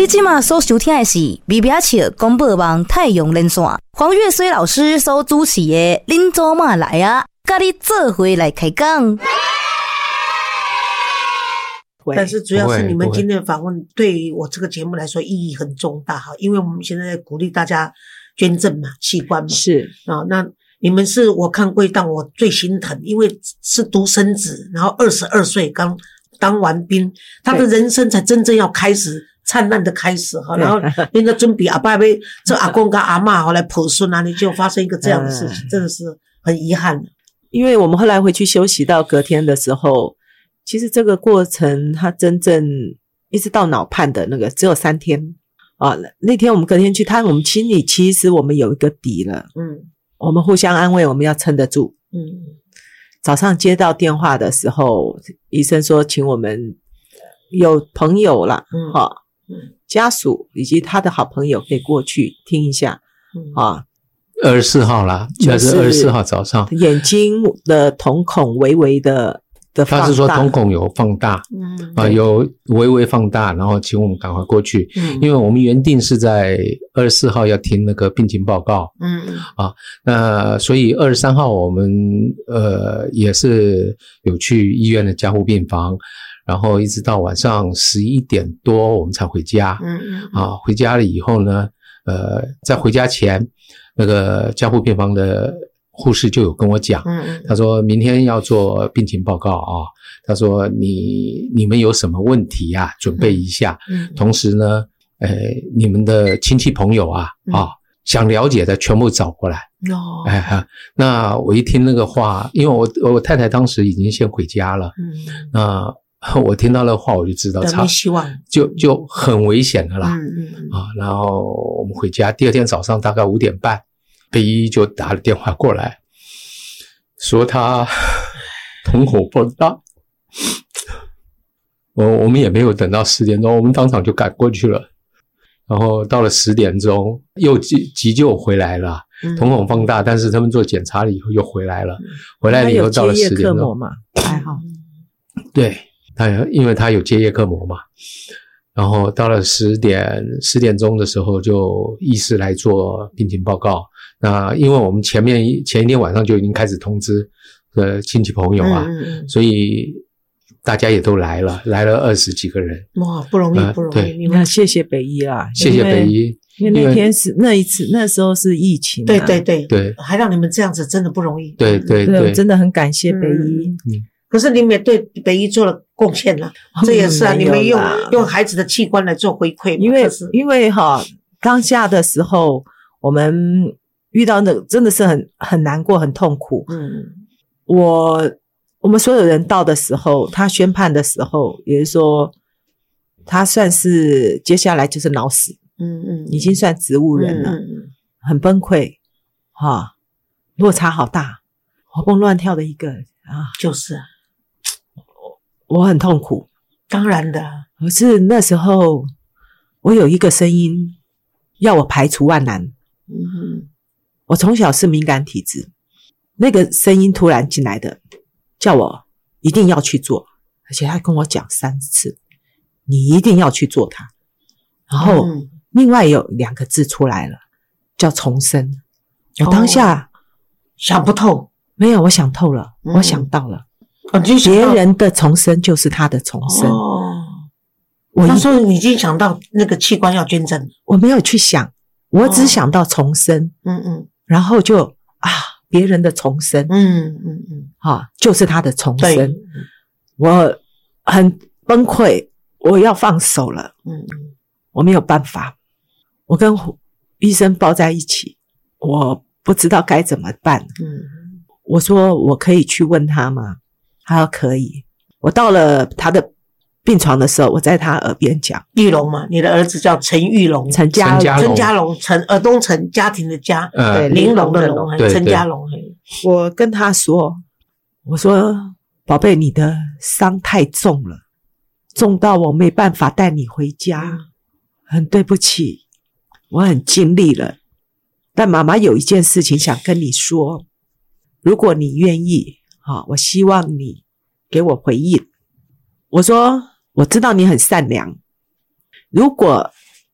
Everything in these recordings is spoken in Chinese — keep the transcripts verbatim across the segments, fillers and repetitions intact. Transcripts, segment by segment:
你现在所收听的是微微笑广播网太阳连线，黄月水老师所主持的恁做嘛来啊，跟你做伙来开讲。 但是主要是你们今天的访问对于我这个节目来说意义很重大哈，因为我们现在在鼓励大家捐赠嘛，器官嘛， 是啊，那你们是我看贵档我最心疼，因为是独生子，然后二十二岁刚当完兵，他的人生才真正要开始灿烂的开始哈，然后人家准备阿爸被这阿公跟阿嬷来抱孙啊，你就发生一个这样的事情，真的是很遗憾的。 因为我们后来回去休息到隔天的时候，其实这个过程它真正一直到脑判的那个只有三天啊。那天我们隔天去探，我们心里其实我们有一个底了，嗯，我们互相安慰，我们要撑得住，嗯。早上接到电话的时候，医生说请我们有朋友啦，嗯，哈、嗯，家属以及他的好朋友可以过去听一下，嗯啊， 二十四号啦，那是二十四号早上， 眼睛的瞳孔微微的的放大， 他是说瞳孔有放大，嗯啊，有微微放大，然后请我们赶快过去，嗯，因为我们原定是在二十四号要听那个病情报告，嗯啊，那所以二十三号我们呃也是有去医院的加护病房，然后一直到晚上十一点多我们才回家，嗯嗯啊，回家了以后呢，呃，在回家前那个加护病房的护士就有跟我讲，嗯，他说明天要做病情报告啊，他说你你们有什么问题啊，准备一下，嗯，同时呢，呃，你们的亲戚朋友啊，嗯、啊，想了解的全部找过来。哦，哎，那我一听那个话，因为我我太太当时已经先回家了，嗯，那我听到那话我就知道， 没希望， 就就很危险的啦，嗯嗯啊，然后我们回家，第二天早上大概五点半。北医就打了电话过来，说他瞳孔放大，我我们也没有等到十点钟，我们当场就赶过去了。然后到了十点钟，又急急救回来了，嗯、瞳孔放大，但是他们做检查了以后又回来了，嗯、回来了以后到了十点钟， 还有接叶克膜嘛，还好。 对，他因为他有接叶克膜嘛。然后到了十点十点钟的时候，就医师来做病情报告。那因为我们前面前一天晚上就已经开始通知呃亲戚朋友啊，嗯嗯所以大家也都来了，来了二十几个人。 哇，不容易，不容易！ 呃、你们谢谢北医啦， 谢谢北医。 因为那天是那一次，那时候是疫情、啊， 对对对对， 还让你们这样子，真的不容易。 对对 对, 对，我真的很感谢北医。 嗯嗯可是你们也对北医做了贡献了，这也是啊，你们用用孩子的器官来做回馈， 因为因为哈当下的时候，我们遇到那真的是很很难过，很痛苦。嗯，我我们所有人到的时候，他宣判的时候，也就是说，他算是接下来就是脑死，嗯嗯，已经算植物人了，嗯嗯很崩溃，哈，落差好大，活蹦乱跳的一个啊， 就是啊。 我很痛苦， 当然的。 可是那时候，我有一个声音要我排除万难。嗯哼，我从小是敏感体质，那个声音突然进来的，叫我一定要去做，而且他跟我讲三次，你一定要去做它。然后、嗯、另外有两个字出来了，叫重生。我当下、哦、 想不透， 没有，我想透了，嗯、我想到了。 哦、 别人的重生就是他的重生。哦， 我那时候你已经想到那个器官要捐赠， 我没有去想，我只想到重生。嗯、哦、嗯，然后就啊，别人的重生，嗯嗯嗯，啊，就是他的重生。我很崩溃，我要放手了。嗯嗯，我没有办法，我跟医生抱在一起，我不知道该怎么办。嗯，我说我可以去问他吗？他说可以。我到了他的病床的时候，我在他耳边讲， 玉龙嘛，你的儿子叫陈玉龙， 陈家龙，陈家龙，陈尔东陈，家庭的家，对，玲珑的龙，陈家龙。 我跟他说，我说宝贝，你的伤太重了，重到我没办法带你回家，嗯、很对不起，我很尽力了，但妈妈有一件事情想跟你说，如果你愿意。好，我希望你给我回应。我说，我知道你很善良。如果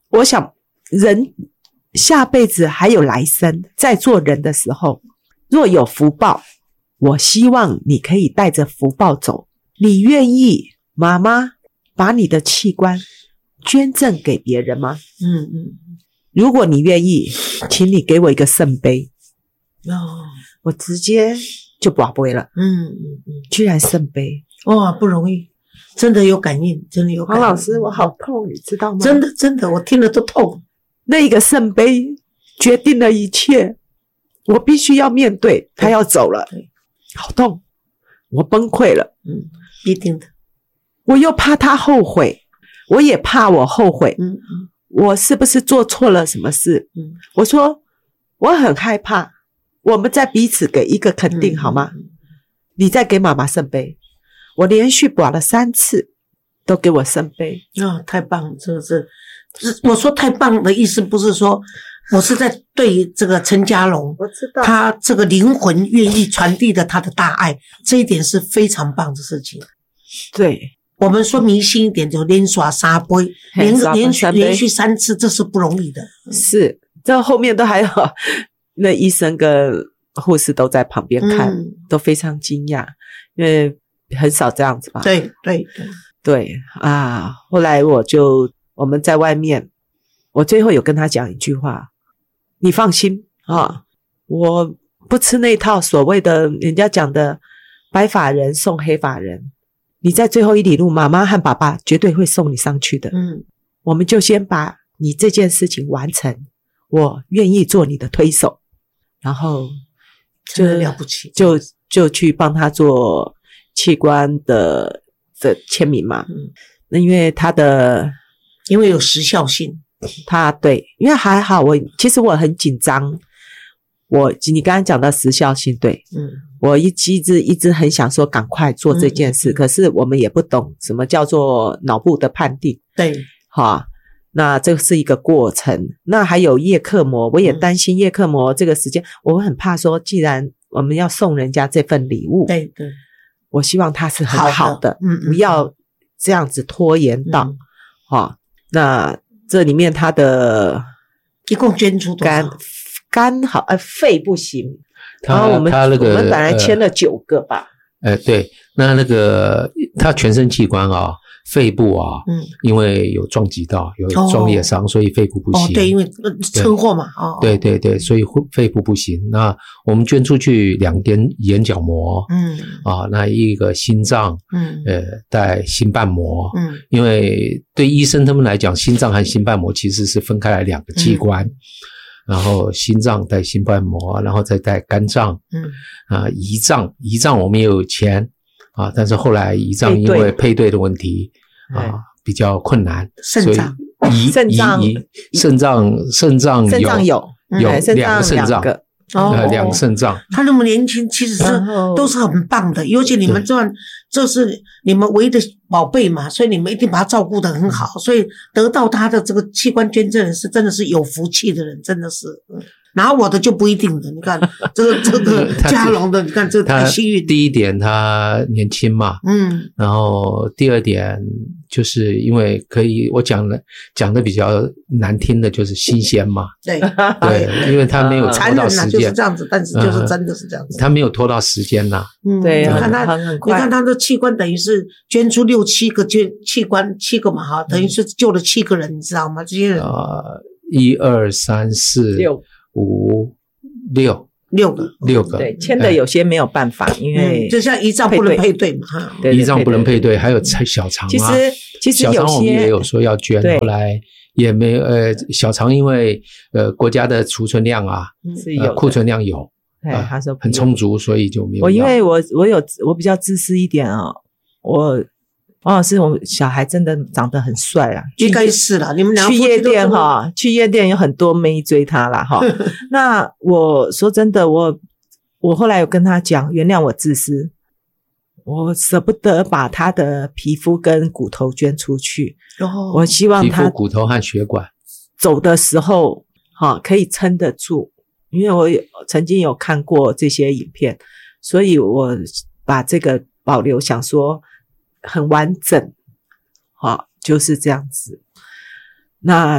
我想人下辈子还有来生，在做人的时候，若有福报，我希望你可以带着福报走。你愿意妈妈把你的器官捐赠给别人吗？ 嗯嗯， 如果你愿意，请你给我一个圣杯。 哦， 我直接就拔杯了。 嗯嗯嗯， 居然圣杯， 哇，不容易，真的有感应，真的有感应。 黄老师，我好痛，你知道吗？ 真的真的，我听了都痛。 那个圣杯决定了一切，我必须要面对，他要走了，好痛，我崩溃了。 嗯，必定的。 我又怕他后悔，我也怕我后悔。 嗯嗯， 我是不是做错了什么事？ 嗯， 我说我很害怕，我们再彼此给一个肯定、嗯、好吗？你再给妈妈圣杯，我连续拔了三次，都给我圣杯。 哦，太棒了，这个是，我说太棒的意思不是说我是在对这个陈家龙， 我知道他这个灵魂愿意传递的他的大爱，这一点是非常棒的事情。 对， 我们说迷信一点，就连刷三杯，连连续连续三次，这是不容易的。 是，这后面都还有那医生跟护士都在旁边看、嗯、都非常惊讶，因为很少这样子吧。 对对对对啊，后来我就我们在外面，我最后有跟他讲一句话，你放心啊，我不吃那套所谓的人家讲的白发人送黑发人，你在最后一里路，妈妈和爸爸绝对会送你上去的。 嗯， 我们就先把你这件事情完成，我愿意做你的推手，然后就了不起， 就就去帮他做器官的的签名嘛。嗯，那因为他的因为有时效性， 他对，因为还好我其实我很紧张，我你刚才讲到时效性，对， 嗯， 我一一直一直很想说赶快做这件事，嗯、可是我们也不懂什么叫做脑部的判定， 对， 好，那这是一个过程。那还有叶克膜，我也担心叶克膜这个时间，嗯、我很怕说，既然我们要送人家这份礼物， 对对， 我希望它是很好的， 好的嗯不要这样子拖延到， 嗯、 好，那这里面它的一共捐出多少？ 肝好，呃，肺不行。 他然后我们他那个我们本来签了九个吧。 呃，对，那那个他全身器官啊，肺部啊， 嗯， 因为有撞击到，有撞裂伤，哦、所以肺部不行。 哦，对，因为车祸嘛，哦， 对对对，所以肺部不行。那我们捐出去两点眼角膜， 嗯， 啊，那一个心脏， 嗯， 呃，带心瓣膜， 嗯， 因为对医生他们来讲，心脏和心瓣膜其实是分开来两个器官。嗯，然后心脏带心瓣膜，然后再带肝脏， 嗯， 啊，胰脏，胰脏我们也有签啊，但是后来胰脏因为配对的问题啊比较困难， 肾脏， 胰肾脏胰肾脏肾脏肾脏有有两个肾脏。 哦， 呃，两个肾脏， 他那么年轻，其实是都是很棒的，尤其你们这这是你们唯一的宝贝嘛，所以你们一定把他照顾得很好，所以得到他的这个器官捐赠人是真的是有福气的人，真的是。嗯，拿我的就不一定了，你看这个这个嘉龙的，你看这个太幸运。 第一点他年轻嘛， 嗯， 然后第二点就是因为可以，我讲的讲的比较难听的就是新鲜嘛， 对对，因为他没有拖到时间， 就是这样子，但是就是真的是这样子， 他没有拖到时间呐， 嗯， 对， 你看他，你看他的器官等于是捐出六七个捐器官七个嘛哈，等于是救了七个人，你知道吗？这些人呃，一二三四六五六。 六个， 六个， 对，签的有些没有办法，因为就像胰脏不能配对嘛，哈， 胰脏不能配对，还有小肠啊， 其实其实有些小肠我们也有说要捐，后来也没有，呃，小肠因为呃国家的储存量啊， 是有库存量有， 对，他说很充足，所以就没有。 我因为我我有我比较自私一点啊，我。王老师，我小孩真的长得很帅啊， 应该是啦。你们俩去夜店哈，去夜店有很多妹追他啦哈。那我说真的，我我后来有跟他讲，原谅我自私，我舍不得把他的皮肤跟骨头捐出去。 哦， 我希望他皮肤、骨头和血管走的时候，哈，可以撑得住。因为我有曾经有看过这些影片，所以我把这个保留，想说。很完整，好，就是这样子。那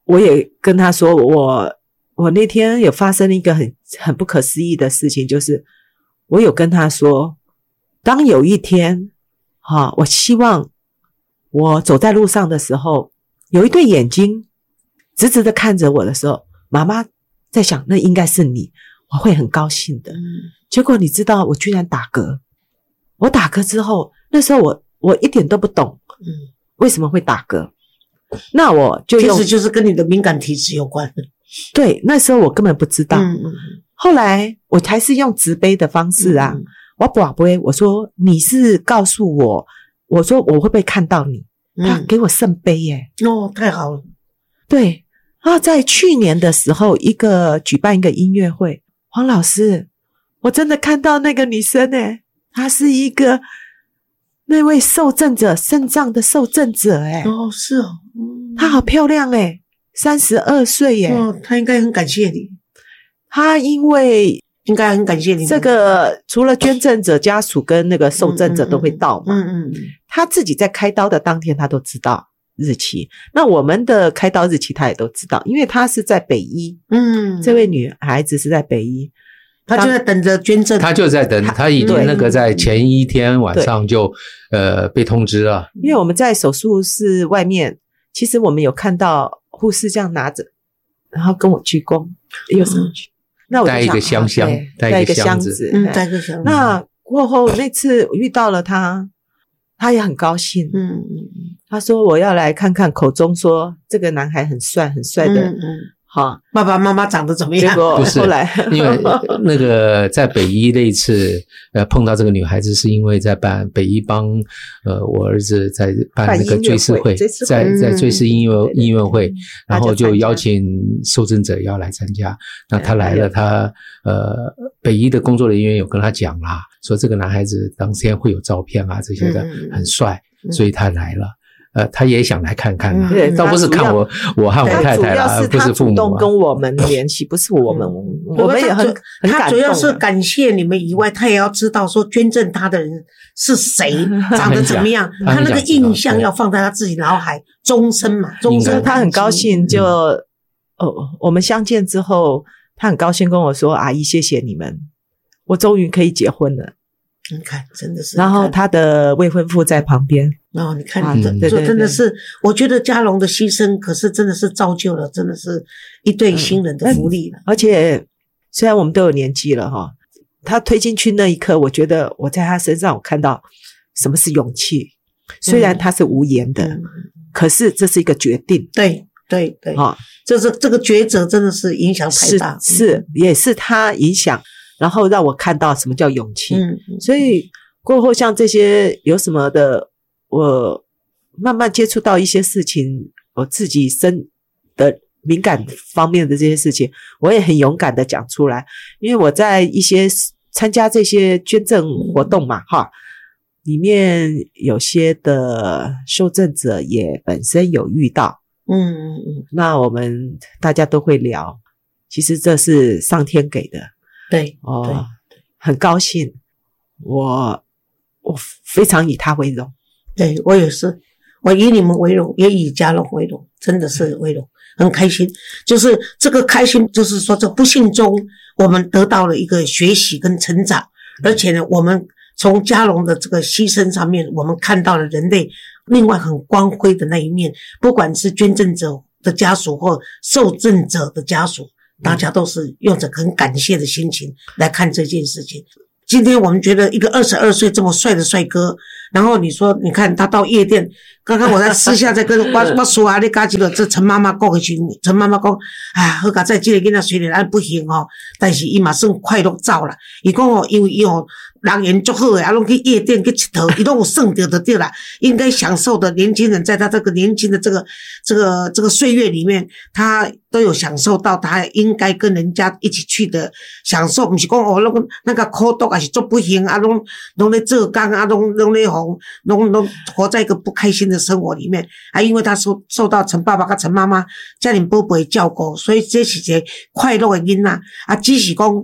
我也跟他说，我我那天有发生一个很很不可思议的事情，就是我有跟他说，当有一天哈、啊，我希望我走在路上的时候，有一对眼睛直直的看着我的时候，妈妈在想那应该是你，我会很高兴的。嗯、结果你知道我居然打嗝，我打嗝之后，那时候我我一点都不懂，嗯，为什么会打嗝？那我就用， 其实就是跟你的敏感体质有关。 对，那时候我根本不知道。 嗯嗯。 后来我还是用直杯的方式啊，嗯、我拔杯，我说你是告诉我，我说我会不会看到你？嗯、他给我圣杯耶！ 哦，太好了。 对啊，在去年的时候，一个举办一个音乐会，黄老师，我真的看到那个女生诶，她是一个那位受赠者，肾脏的受赠者诶。 哦，是哦。嗯、 她好漂亮诶，三十二岁耶。 哦，她应该很感谢你。 她因为应该很感谢你。 这个除了捐赠者家属跟那个受赠者都会到嘛。嗯 嗯, 嗯, 嗯她自己在开刀的当天，她都知道日期。那我们的开刀日期她也都知道，因为她是在北医。嗯，这位女孩子是在北医。 他就在等着捐赠， 他就在等，他已经那个在前一天晚上就呃被通知了。 因为我们在手术室外面，其实我们有看到护士这样拿着，然后跟我鞠躬，又上去。嗯、那我就带一个箱箱， 带一个箱子， 嗯，带一个箱子。 那过后那次遇到了他，他也很高兴。嗯嗯嗯，他说我要来看看口中说这个男孩很帅很帅的。嗯嗯好，爸爸妈妈长得怎么样？ 结果后来因为那个在北医那一次，呃，碰到这个女孩子，是因为在办北医帮呃我儿子在办那个追思会，在在追思音乐音乐会，然后就邀请受赠者要来参加。那他来了，他呃北医的工作人员有跟他讲啦，说这个男孩子当天会有照片啊这些的，很帅，所以他来了。呃，他也想来看看啊， 嗯、 倒不是看我，我和我太太啦，不是父母、啊。 主要是他主动跟我们联系，不是我们，嗯、我们也很很感动。 他主要是感谢你们以外，他也要知道说捐赠他的人是谁，长得怎么样，他那个印象要放在他自己脑海，终身嘛，终身。 他很高兴就，就、嗯、哦，我们相见之后，他很高兴跟我说：“阿姨，谢谢你们，我终于可以结婚了。” 你看，真的是。 然后他的未婚夫在旁边。 哦，你看，这、啊、这真的是，我觉得嘉龙的牺牲，可是真的是造就了，真的是一对新人的福利了。 嗯、而且，虽然我们都有年纪了哈，他推进去那一刻，我觉得我在他身上我看到什么是勇气。虽然他是无言的，嗯、可是这是一个决定。 对对对，啊，这是这个抉择真的是影响太大， 是, 是也是他影响。然后让我看到什么叫勇气，嗯，所以过后像这些有什么的，我慢慢接触到一些事情，我自己身的敏感方面的这些事情，我也很勇敢的讲出来，因为我在一些参加这些捐赠活动嘛，哈，里面有些的受赠者也本身有遇到，嗯嗯嗯，那我们大家都会聊，其实这是上天给的。 对， 哦，对，很高兴，我我非常以他为荣。 对，我也是，我以你们为荣，也以嘉龙为荣，真的是为荣，很开心。就是这个开心，就是说这不幸中，我们得到了一个学习跟成长，而且呢，我们从嘉龙的这个牺牲上面，我们看到了人类另外很光辉的那一面，不管是捐赠者的家属或受赠者的家属。大家都是用着很感谢的心情来看这件事情。今天我们觉得一个二十二岁这么帅的帅哥，然后你说你看他到夜店，刚刚我在私下在跟我我说啊，你家这个这陈妈妈讲的时候，陈妈妈讲，哎，好佳在这个囡仔虽然咱不行哦，但是伊嘛算快乐走啦。伊讲哦，因为伊哦人缘足好诶，啊，拢去夜店去佚佗，伊拢有算到的对啦。应该享受的年轻人，在他这个年轻的这个这个这个岁月里面，他都有享受到他应该跟人家一起去的享受，不是讲哦，那个那个苦毒还是做不行啊，拢拢在做工啊，拢拢在红，拢拢活在一个不开心的生活里面啊，因为他受受到陈爸爸跟陈妈妈家庭宝贝照顾，所以这是一个快乐的囡仔啊，只是讲。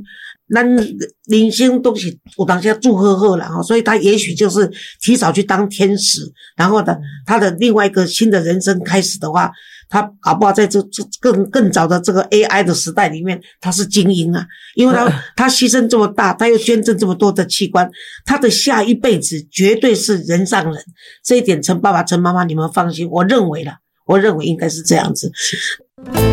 咱人生都是有当下祝贺贺了哈，所以他也许就是提早去当天使，然后呢，他的另外一个新的人生开始的话，他搞不好在这这更更早的这个 A I 的时代里面，他是精英啊，因为他他牺牲这么大，他又捐赠这么多的器官，他的下一辈子绝对是人上人，这一点陈爸爸陈妈妈你们放心，我认为啦，我认为应该是这样子。